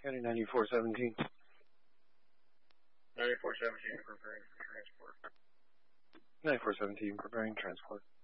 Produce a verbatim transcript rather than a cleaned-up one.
County ninety-four seventeen. ninety-four seventeen preparing for transport. ninety-four seventeen preparing transport.